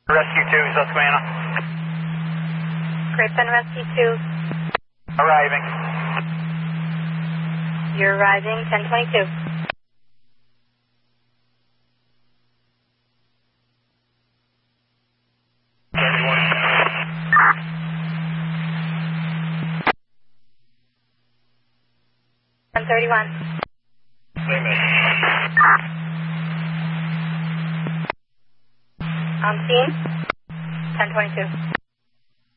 Rescue 2, Susquehanna. Great Bend Rescue 2. Arriving. You're arriving, 1022. $131. On scene, 1022.